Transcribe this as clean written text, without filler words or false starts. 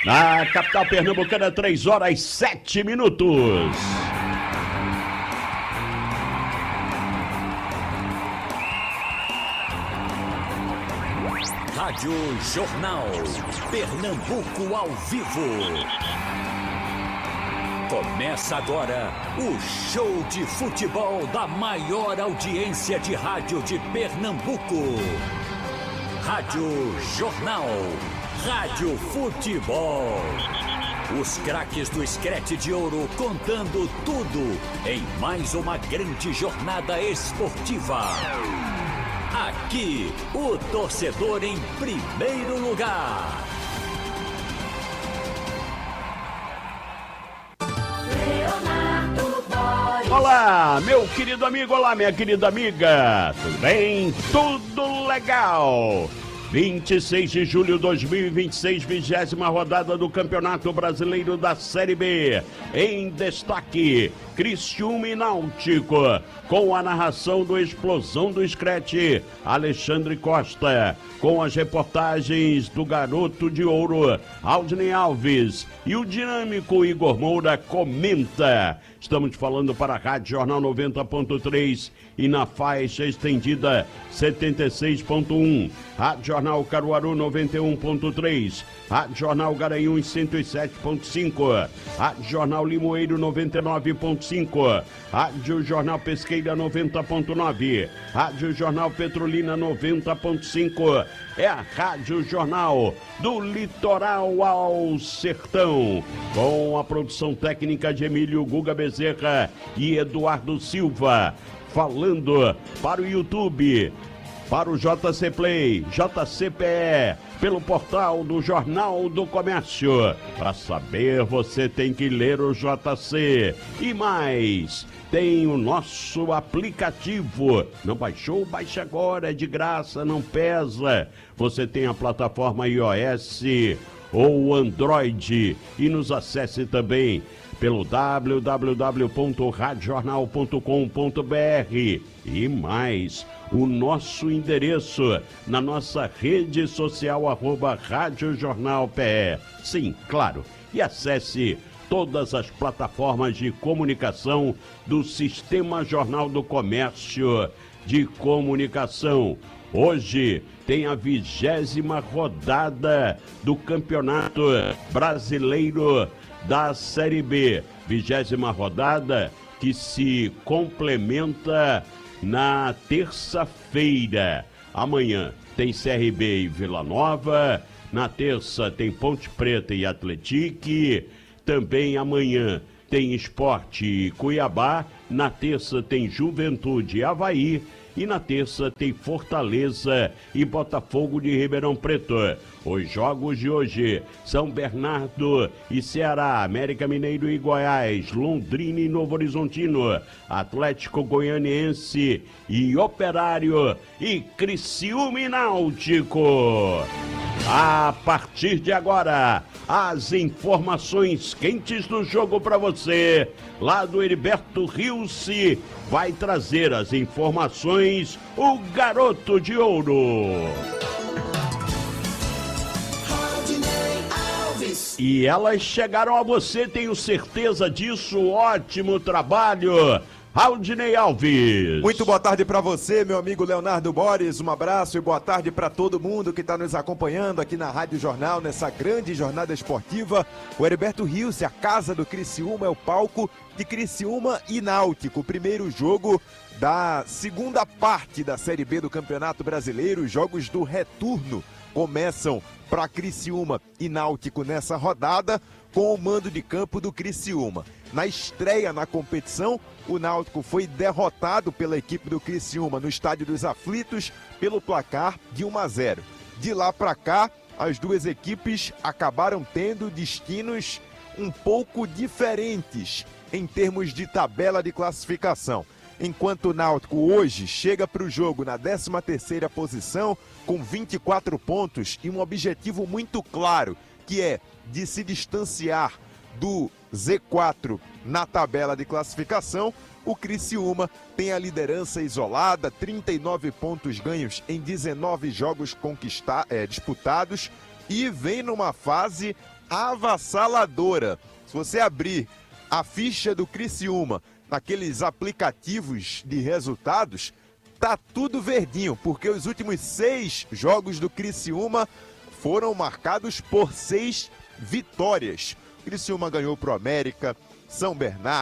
Na capital pernambucana, 3h07. Rádio Jornal Pernambuco ao vivo. Começa agora o show de futebol da maior audiência de rádio de Pernambuco. Rádio Jornal, Rádio Futebol. Os craques do Screte de Ouro contando tudo em mais uma grande jornada esportiva. Aqui, o torcedor em primeiro lugar. Olá, meu querido amigo, olá, minha querida amiga. Tudo bem? Tudo legal. 26 de julho de 2026, 20ª rodada do Campeonato Brasileiro da Série B. Em destaque, Criciúma e Náutico, com a narração do Explosão do Screte, Alexandre Costa, com as reportagens do Garoto de Ouro, Aldinei Alves, e o dinâmico Igor Moura comenta. Estamos falando para a Rádio Jornal 90.3 e na faixa estendida 76.1. Rádio Jornal Caruaru 91.3. Rádio Jornal Garanhuns 107.5. Rádio Jornal Limoeiro 99.5. Rádio Jornal Pesqueira 90.9. Rádio Jornal Petrolina 90.5. É a Rádio Jornal do Litoral ao Sertão, com a produção técnica de Emílio Guga Bezerra e Eduardo Silva, falando para o YouTube, para o JC Play, JCPE, pelo portal do Jornal do Comércio. Para saber, você tem que ler o JC. E mais, tem o nosso aplicativo. Não baixou? Baixe agora, é de graça, não pesa. Você tem a plataforma iOS ou Android. E nos acesse também pelo www.radiojornal.com.br. E mais, o nosso endereço na nossa rede social, @RádioJornalPE. Sim, claro. E acesse todas as plataformas de comunicação do Sistema Jornal do Comércio de Comunicação. Hoje tem a 20ª rodada do Campeonato Brasileiro da Série B. 20ª rodada que se complementa na terça-feira. Amanhã tem CRB e Vila Nova. Na terça tem Ponte Preta e Atletique. Também amanhã tem Sport e Cuiabá. Na terça tem Juventude e Avaí. E na terça tem Fortaleza e Botafogo de Ribeirão Preto. Os jogos de hoje são Bernardo e Ceará, América Mineiro e Goiás, Londrina e Novo Horizontino, Atlético Goianiense e Operário e Criciúma e Náutico. A partir de agora, as informações quentes do jogo para você, lá do Heriberto Rilse, vai trazer as informações, o Garoto de Ouro. E elas chegaram a você, tenho certeza disso, ótimo trabalho. Aldinei Alves. Muito boa tarde para você, meu amigo Leonardo Borges, um abraço e boa tarde para todo mundo que está nos acompanhando aqui na Rádio Jornal, nessa grande jornada esportiva. O Heriberto Rilse, a casa do Criciúma, é o palco de Criciúma e Náutico, o primeiro jogo da segunda parte da Série B do Campeonato Brasileiro. Os jogos do retorno começam para Criciúma e Náutico nessa rodada, com o mando de campo do Criciúma. Na estreia na competição, o Náutico foi derrotado pela equipe do Criciúma no Estádio dos Aflitos pelo placar de 1-0. De lá para cá, as duas equipes acabaram tendo destinos um pouco diferentes em termos de tabela de classificação. Enquanto o Náutico hoje chega para o jogo na 13ª posição com 24 pontos e um objetivo muito claro, que é de se distanciar do Z4 na tabela de classificação. O Criciúma tem a liderança isolada, 39 pontos ganhos em 19 jogos disputados, e vem numa fase avassaladora. Se você abrir a ficha do Criciúma naqueles aplicativos de resultados, tá tudo verdinho, porque os últimos 6 jogos do Criciúma foram marcados por 6 vitórias. O Criciúma ganhou pro América, São Bernardo,